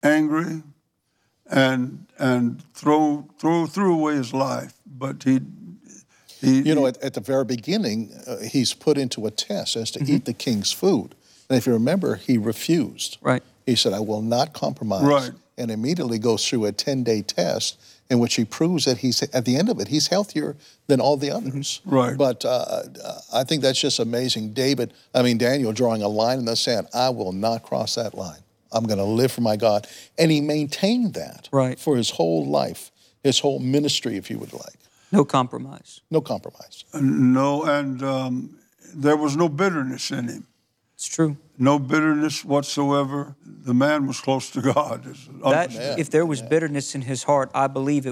angry, and threw away his life. But he at the very beginning, he's put into a test as to eat the king's food. And if you remember, he refused. Right. He said, I will not compromise. Right. And immediately goes through a 10-day test in which he proves that he's, at the end of it, he's healthier than all the others. Right. But I think that's just amazing. Daniel drawing a line in the sand, I will not cross that line. I'm going to live for my God. And he maintained that for his whole life, his whole ministry, if you would like. No compromise. No compromise. No, and there was no bitterness in him. It's true. No bitterness whatsoever. The man was close to God. If there was bitterness in his heart, I believe it